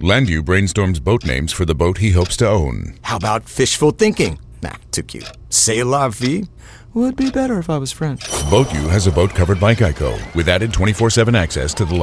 Landu brainstorms boat names for the boat he hopes to own. How about fishful thinking? Nah, too cute. C'est la vie? Would be better if I was French. Boat U has a boat covered by Geico with added 24/7 access to the